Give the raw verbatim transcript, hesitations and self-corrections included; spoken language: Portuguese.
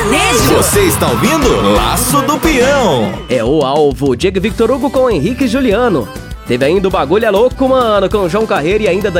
sertanejo. Você está ouvindo Laço do Peão. É o alvo, Diego Victor Hugo com Henrique e Juliano. Teve ainda o Bagulho é Louco, mano, com João Carreiro e ainda